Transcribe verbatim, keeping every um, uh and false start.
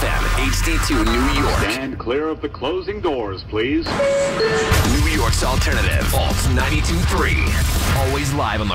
M, H D two New York. Stand clear of the closing doors, please. New York's alternative, Alt ninety-two point three. Always live on the